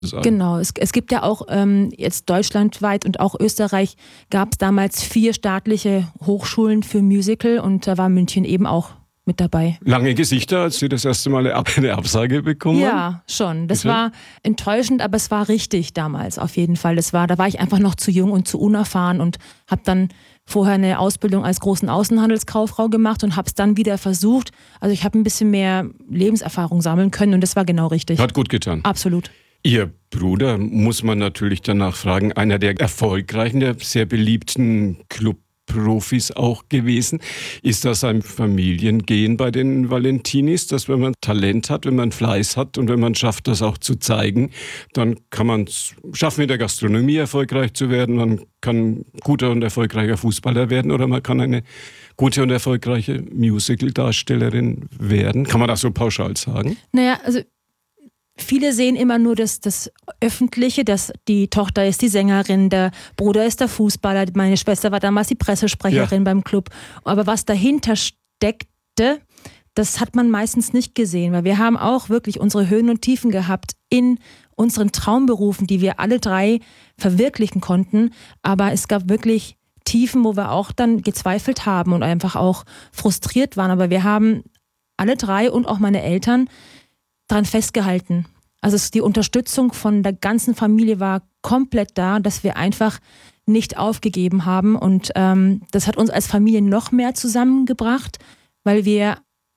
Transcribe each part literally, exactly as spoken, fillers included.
Genau, es, es gibt ja auch ähm, jetzt deutschlandweit und auch Österreich gab es damals vier staatliche Hochschulen für Musical und da war München eben auch mit dabei. Lange Gesichter, als Sie das erste Mal eine Absage bekommen haben? Ja, schon. Das war enttäuschend, aber es war richtig damals auf jeden Fall. Das war, da war ich einfach noch zu jung und zu unerfahren und habe dann vorher eine Ausbildung als großen Außenhandelskauffrau gemacht und habe es dann wieder versucht. Also ich habe ein bisschen mehr Lebenserfahrung sammeln können und das war genau richtig. Hat gut getan. Absolut. Ihr Bruder, muss man natürlich danach fragen, einer der erfolgreichen, der sehr beliebten Clubprofis auch gewesen. Ist das ein Familiengehen bei den Valentinis, dass wenn man Talent hat, wenn man Fleiß hat und wenn man schafft, das auch zu zeigen, dann kann man es schaffen, in der Gastronomie erfolgreich zu werden, man kann guter und erfolgreicher Fußballer werden oder man kann eine gute und erfolgreiche Musical-Darstellerin werden? Kann man das so pauschal sagen? Naja, also viele sehen immer nur das, das Öffentliche, dass die Tochter ist die Sängerin, der Bruder ist der Fußballer, meine Schwester war damals die Pressesprecherin ja. beim Club. Aber was dahinter steckte, das hat man meistens nicht gesehen, weil wir haben auch wirklich unsere Höhen und Tiefen gehabt in unseren Traumberufen, die wir alle drei verwirklichen konnten. Aber es gab wirklich Tiefen, wo wir auch dann gezweifelt haben und einfach auch frustriert waren. Aber wir haben alle drei und auch meine Eltern daran festgehalten. Also die Unterstützung von der ganzen Familie war komplett da, dass wir einfach nicht aufgegeben haben und ähm, das hat uns als Familie noch mehr zusammengebracht, weil wir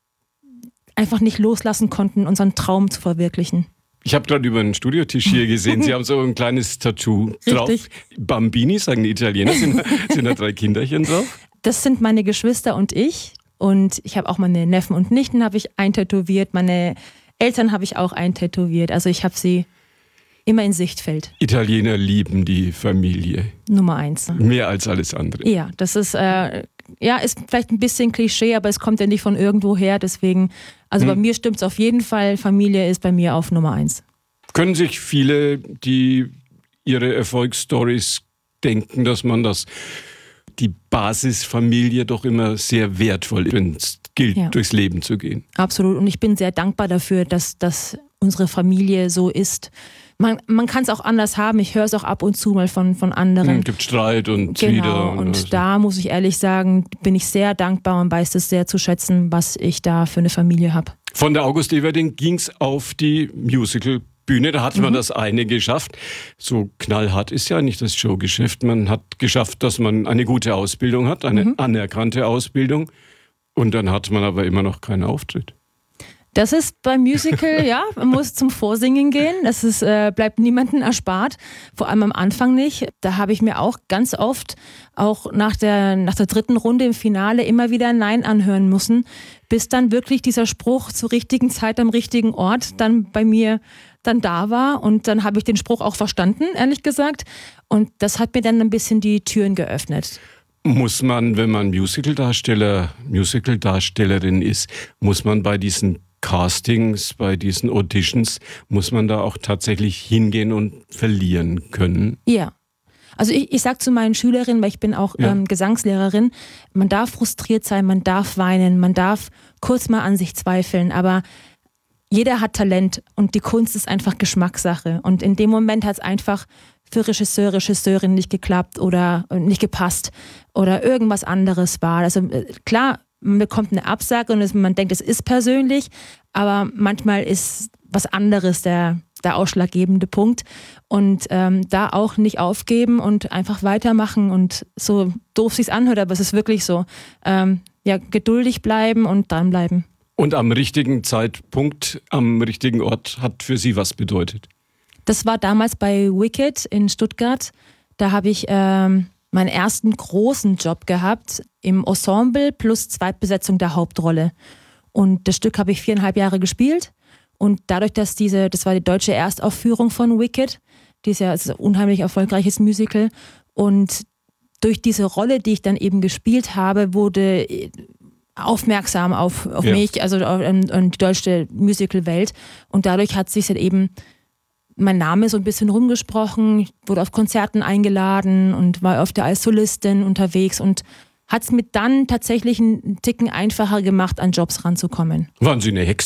einfach nicht loslassen konnten, unseren Traum zu verwirklichen. Ich habe gerade über den Studiotisch hier gesehen, Sie haben so ein kleines Tattoo drauf. Richtig. Bambini, sagen die Italiener, sind, sind da drei Kinderchen drauf? Das sind meine Geschwister und ich und ich habe auch meine Neffen und Nichten habe ich eintätowiert, meine Eltern habe ich auch eintätowiert, also ich habe sie immer in Sichtfeld. Italiener lieben die Familie. Nummer eins. Mehr als alles andere. Ja, das ist, äh, ja, ist vielleicht ein bisschen Klischee, aber es kommt ja nicht von irgendwo her, deswegen, also hm. bei mir stimmt es auf jeden Fall, Familie ist bei mir auf Nummer eins. Können sich viele, die ihre Erfolgsstories denken, dass man das, die Basisfamilie doch immer sehr wertvoll, wenn es gilt, ja. durchs Leben zu gehen. Absolut. Und ich bin sehr dankbar dafür, dass, dass unsere Familie so ist. Man, man kann es auch anders haben. Ich höre es auch ab und zu mal von, von anderen. Es gibt Streit und genau. wieder. Und, und so. Da muss ich ehrlich sagen, bin ich sehr dankbar und weiß es sehr zu schätzen, was ich da für eine Familie habe. Von der August Everding ging es auf die Musical Bühne, da hat man mhm. das eine geschafft. So knallhart ist ja nicht das Showgeschäft. Man hat geschafft, dass man eine gute Ausbildung hat, eine mhm. anerkannte Ausbildung. Und dann hat man aber immer noch keinen Auftritt. Das ist beim Musical, ja, man muss zum Vorsingen gehen. Das ist, äh, bleibt niemandem erspart, vor allem am Anfang nicht. Da habe ich mir auch ganz oft, auch nach der, nach der dritten Runde im Finale, immer wieder ein Nein anhören müssen, bis dann wirklich dieser Spruch zur richtigen Zeit am richtigen Ort dann bei mir dann da war. Und dann habe ich den Spruch auch verstanden, ehrlich gesagt. Und das hat mir dann ein bisschen die Türen geöffnet. Muss man, wenn man Musicaldarsteller, Musicaldarstellerin ist, muss man bei diesen Castings, bei diesen Auditions, muss man da auch tatsächlich hingehen und verlieren können? Ja. Also ich, ich sage zu meinen Schülerinnen, weil ich bin auch ja. ähm, Gesangslehrerin, man darf frustriert sein, man darf weinen, man darf kurz mal an sich zweifeln, aber jeder hat Talent und die Kunst ist einfach Geschmackssache. Und in dem Moment hat es einfach für Regisseur, Regisseurin nicht geklappt oder nicht gepasst oder irgendwas anderes war. Also klar, man bekommt eine Absage und man denkt, es ist persönlich, aber manchmal ist was anderes der, der ausschlaggebende Punkt. Und ähm, da auch nicht aufgeben und einfach weitermachen und so doof sich's anhört, aber es ist wirklich so. Ähm, ja, geduldig bleiben und dranbleiben. Und am richtigen Zeitpunkt, am richtigen Ort hat für Sie was bedeutet? Das war damals bei Wicked in Stuttgart. Da habe ich ähm, meinen ersten großen Job gehabt im Ensemble plus Zweitbesetzung der Hauptrolle. Und das Stück habe ich viereinhalb Jahre gespielt. Und dadurch, dass diese, das war die deutsche Erstaufführung von Wicked, die ist ja also ein unheimlich erfolgreiches Musical. Und durch diese Rolle, die ich dann eben gespielt habe, wurde aufmerksam auf, auf ja. mich, also auf, auf die deutsche Musical-Welt. Und dadurch hat sich dann eben mein Name so ein bisschen rumgesprochen. Ich wurde auf Konzerten eingeladen und war öfter als Solistin unterwegs und hat es mir dann tatsächlich einen Ticken einfacher gemacht, an Jobs ranzukommen. Waren Sie eine Hexe?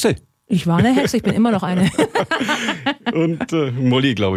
Ich war eine Hexe, ich bin immer noch eine. Und äh, Molly, glaube ich.